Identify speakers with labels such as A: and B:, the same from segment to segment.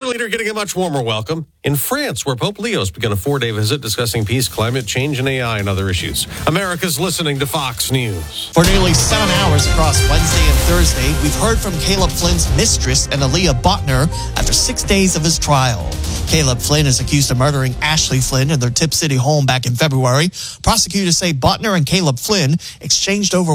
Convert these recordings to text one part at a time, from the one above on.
A: leader getting a much warmer welcome in France, where Pope Leo's begun a 4-day visit discussing peace, climate change, and AI and other issues. America's listening to Fox News.
B: For nearly 7 hours across Wednesday and Thursday, we've heard from Caleb Flynn's mistress, Aaliyah Botner, after 6 days of his trial. Caleb Flynn is accused of murdering Ashley Flynn in their Tip City home back in February. Prosecutors say Botner and Caleb Flynn exchanged over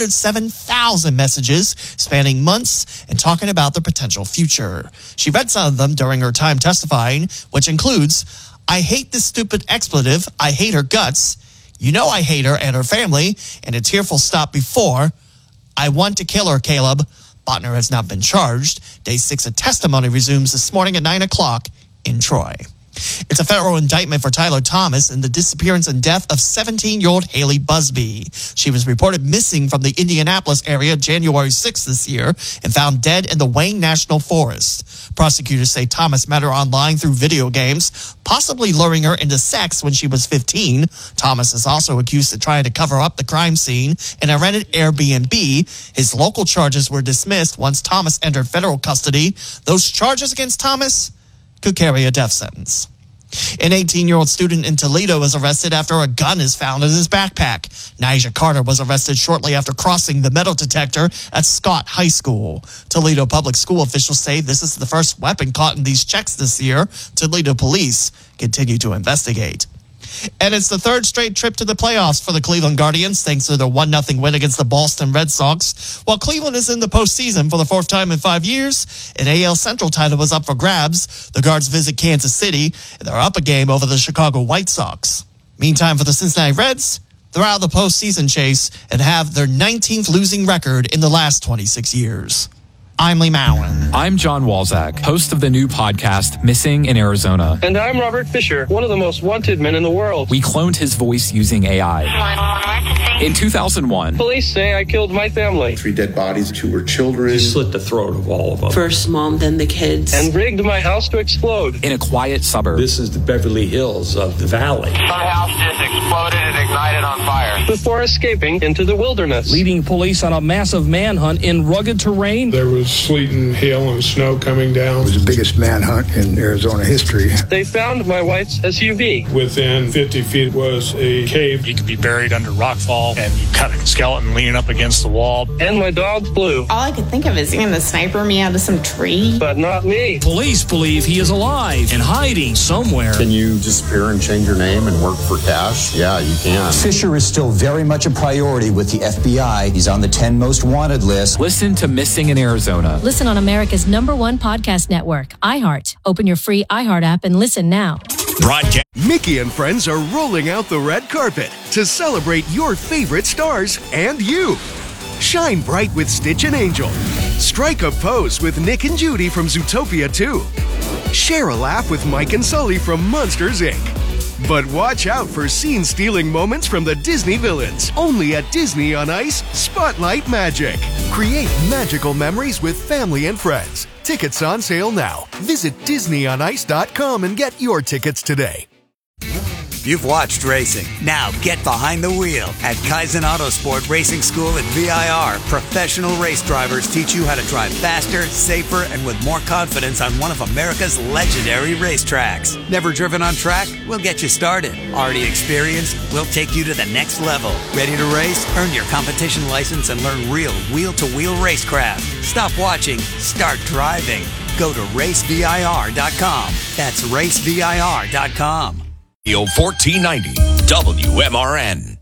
B: 107,000 messages spanning months and talking about their potential future. She read some of them during her time testifying, which includes, "I hate this stupid expletive. I hate her guts. You know I hate her and her family, and a tearful stop before. I want to kill her, Caleb." Botner has not been charged. Day 6 of testimony resumes this morning at 9 o'clock in Troy. It's a federal indictment for Tyler Thomas in the disappearance and death of 17-year-old Haley Busby. She was reported missing from the Indianapolis area January 6th this year and found dead in the Wayne National Forest. Prosecutors say Thomas met her online through video games, possibly luring her into sex when she was 15. Thomas is also accused of trying to cover up the crime scene in a rented Airbnb. His local charges were dismissed once Thomas entered federal custody. Those charges against Thomas could carry a death sentence. An 18-year-old student in Toledo was arrested after a gun is found in his backpack. Nijah Carter was arrested shortly after crossing the metal detector at Scott High School. Toledo public school officials say this is the first weapon caught in these checks this year. Toledo police continue to investigate. And it's the third straight trip to the playoffs for the Cleveland Guardians, thanks to their 1-0 win against the Boston Red Sox. While Cleveland is in the postseason for the fourth time in 5 years, an AL Central title was up for grabs. The Guards visit Kansas City, and they're up a game over the Chicago White Sox. Meantime, for the Cincinnati Reds, they're out of the postseason chase and have their 19th losing record in the last 26 years. I'm Lee Mowen.
C: I'm John Walzak, host of the new podcast, Missing in Arizona.
D: And I'm Robert Fisher, one of the most wanted men in the world.
C: We cloned his voice using AI. In 2001,
D: police say I killed my family.
E: 3 dead bodies, 2 were children.
F: He slit the throat of all of them.
G: First mom, then the kids.
D: And rigged my house to explode.
C: In a quiet suburb.
F: This is the Beverly Hills of the valley.
H: My house just exploded and ignited on fire.
D: Before escaping into the wilderness.
I: Leading police on a massive manhunt in rugged terrain.
J: There was sleet and hail and snow coming down.
K: It was the biggest manhunt in Arizona history.
D: They found my wife's SUV.
J: Within 50 feet was a cave.
L: You could be buried under rockfall, and you've got a skeleton leaning up against the wall.
D: And my dog Blue.
M: All I could think of is going to sniper me out of some tree.
D: But not me.
I: Police believe he is alive and hiding somewhere.
N: Can you disappear and change your name and work for cash? Yeah, you can.
O: Fisher is still very much a priority with the FBI. He's on the 10 most wanted list.
C: Listen to Missing in Arizona.
P: Listen on America's #1 podcast network, iHeart. Open your free iHeart app and listen now.
Q: Broadcast. Mickey and friends are rolling out the red carpet to celebrate your favorite stars and you. Shine bright with Stitch and Angel. Strike a pose with Nick and Judy from Zootopia 2. Share a laugh with Mike and Sully from Monsters, Inc. But watch out for scene-stealing moments from the Disney villains. Only at Disney on Ice, Spotlight Magic. Create magical memories with family and friends. Tickets on sale now. Visit DisneyOnIce.com and get your tickets today.
R: You've watched racing. Now get behind the wheel. At Kaizen Autosport Racing School at VIR, professional race drivers teach you how to drive faster, safer, and with more confidence on one of America's legendary racetracks. Never driven on track? We'll get you started. Already experienced? We'll take you to the next level. Ready to race? Earn your competition license and learn real wheel-to-wheel racecraft. Stop watching. Start driving. Go to racevir.com. That's racevir.com.
S: 1490 WMRN.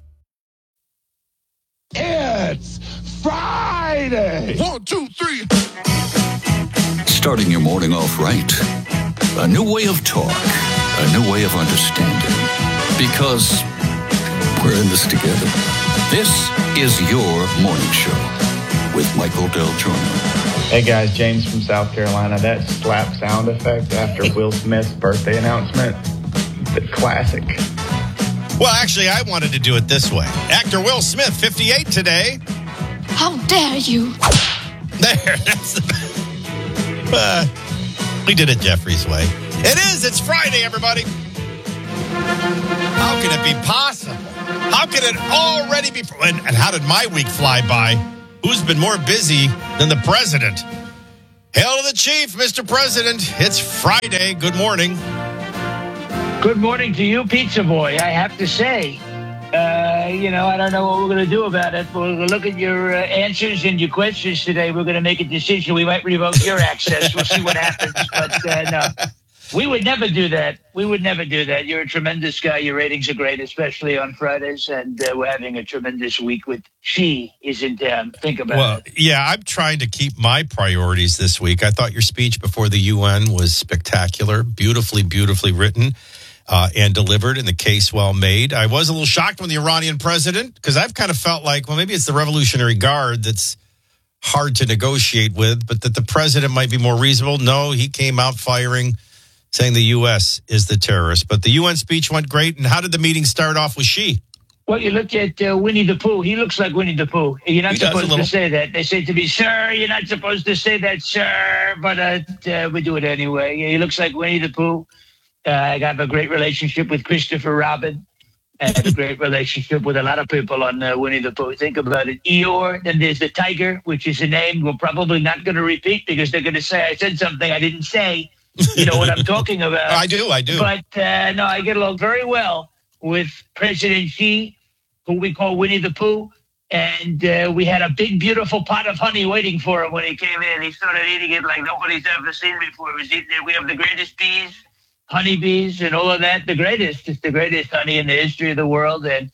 T: It's Friday!
S: 1, 2, 3.
B: Starting your morning off right. A new way of talk. A new way of understanding. Because we're in this together. This is your morning show with Michael Del Giorno.
C: Hey guys, James from South Carolina. That slap sound effect after Will Smith's birthday announcement. The classic.
M: Well, actually, I wanted to do it this way. Actor Will Smith, 58 today.
P: How dare you?
M: There, that's the... we did it Jeffrey's way. It is. It's Friday, everybody. How can it be possible? How can it already be... And how did my week fly by? Who's been more busy than the president? Hail to the chief, Mr. President. It's Friday. Good morning.
G: Good morning to you, Pizza Boy. I have to say, I don't know what we're going to do about it. We'll look at your answers and your questions today. We're going to make a decision. We might revoke your access. We'll see what happens. But no, we would never do that. We would never do that. You're a tremendous guy. Your ratings are great, especially on Fridays. And we're having a tremendous week with She is in town. Think about it.
M: Yeah, I'm trying to keep my priorities this week. I thought your speech before the UN was spectacular, beautifully, beautifully written. And delivered, and the case well made. I was a little shocked when the Iranian president, because I've kind of felt like, well, maybe it's the Revolutionary Guard that's hard to negotiate with, but that the president might be more reasonable. No, he came out firing, saying the U.S. is the terrorist. But the UN speech went great. And how did the meeting start off with She?
G: Well, you look at Winnie the Pooh. He looks like Winnie the Pooh. You're not supposed to say that. They say to me, sir, you're not supposed to say that, sir. But we do it anyway. He looks like Winnie the Pooh. I have a great relationship with Christopher Robin. I have a great relationship with a lot of people on Winnie the Pooh. Think about it. Eeyore, then there's the tiger, which is a name we're probably not going to repeat because they're going to say I said something I didn't say. You know what I'm talking about.
M: I do.
G: But no, I get along very well with President Xi, who we call Winnie the Pooh. And we had a big, beautiful pot of honey waiting for him when he came in. He started eating it like nobody's ever seen before. He was eating it. We have the greatest bees. Honeybees and all of that, it's the greatest honey in the history of the world. And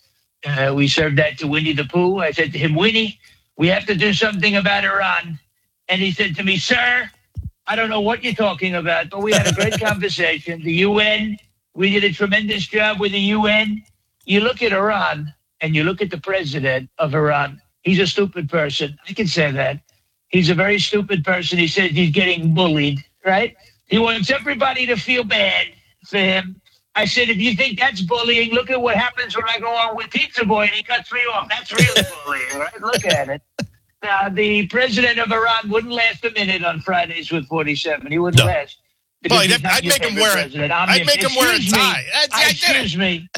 G: we served that to Winnie the Pooh. I said to him, Winnie, we have to do something about Iran. And he said to me, sir, I don't know what you're talking about, but we had a great conversation. The UN, we did a tremendous job with the UN. You look at Iran and you look at the president of Iran. He's a stupid person. I can say that. He's a very stupid person. He says he's getting bullied, right? He wants everybody to feel bad for him. I said, if you think that's bullying, look at what happens when I go on with Pizza Boy and he cuts me off. That's really bullying, right? Look at it. Now, the president of Iran wouldn't last a minute on Fridays with 47. He wouldn't last.
M: Well, I'd make him wear a tie.
G: Excuse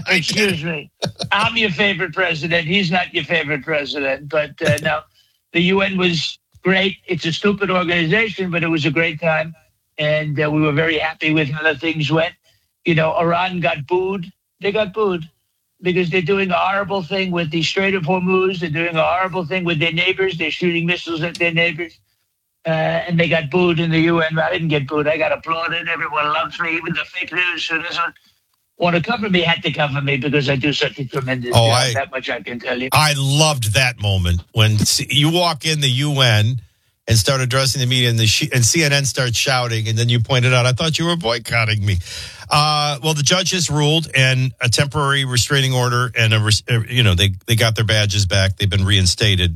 G: me. I'm your favorite president. He's not your favorite president. But no, the UN was great. It's a stupid organization, but it was a great time. And we were very happy with how the things went. You know, Iran got booed. They got booed because they're doing a horrible thing with the Strait of Hormuz. They're doing a horrible thing with their neighbors. They're shooting missiles at their neighbors. And they got booed in the UN. I didn't get booed. I got applauded. Everyone loves me. Even the fake news who doesn't want to cover me had to cover me because I do such a tremendous job. That much I can tell you.
M: I loved that moment when you walk in the UN and start addressing the media, and CNN starts shouting, and then you pointed out, I thought you were boycotting me. Well, the judges ruled, and a temporary restraining order, and they got their badges back. They've been reinstated.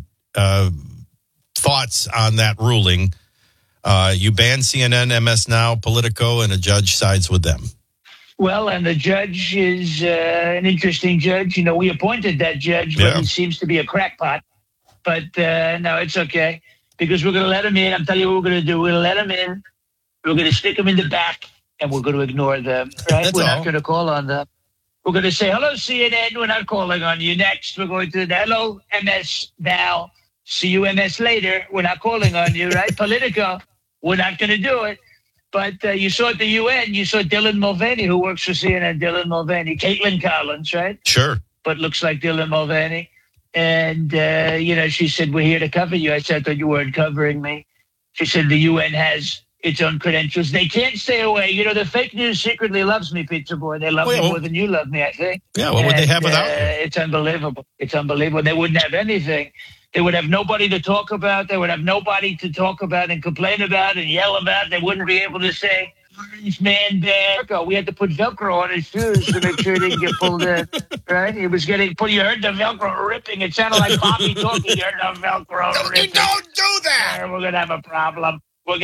M: Thoughts on that ruling? You banned CNN, MS Now, Politico, and a judge sides with them.
G: Well, and the judge is an interesting judge. You know, we appointed that judge, but he seems to be a crackpot. But no, it's okay. Because we're going to let him in. I'm telling you what we're going to do. We're going to let him in. We're going to stick him in the back, and we're going to ignore them. Right? We're not going to call on them. We're going to say, hello, CNN. We're not calling on you. Next, we're going to, hello, MS Now. See you, MS later. We're not calling on you, right? Politico. We're not going to do it. But you saw at the UN, you saw Dylan Mulvaney, who works for CNN, Dylan Mulvaney. Caitlin Collins, right?
M: Sure.
G: But looks like Dylan Mulvaney. And, she said, we're here to cover you. I said, I thought you weren't covering me. She said, the UN has its own credentials. They can't stay away. You know, the fake news secretly loves me, Pizza Boy. They love me more than you love me, I think.
M: Yeah, what would they have without you?
G: It's unbelievable. It's unbelievable. They wouldn't have anything. They would have nobody to talk about. They would have nobody to talk about and complain about and yell about. They wouldn't be able to say, orange man bear. We had to put Velcro on his shoes to make sure he didn't get pulled in. Right? He was getting pulled. You heard the Velcro ripping. It sounded like Bobby talking. You heard the Velcro ripping.
M: You don't do that.
G: We're going to have a problem.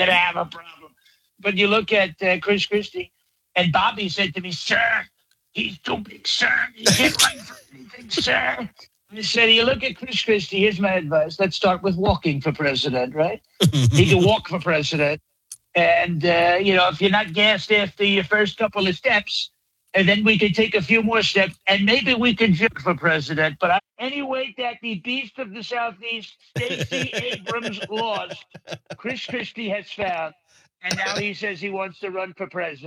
G: But you look at Chris Christie, and Bobby said to me, sir, he's too big, sir. He can't run for anything, sir. I said, you look at Chris Christie, here's my advice. Let's start with walking for president, right? He can walk for president. And, if you're not gassed after your first couple of steps, and then we can take a few more steps, and maybe we can jump for president. But anyway, that the beast of the Southeast, Stacey Abrams, lost. Chris Christie has found, and now he says he wants to run for president.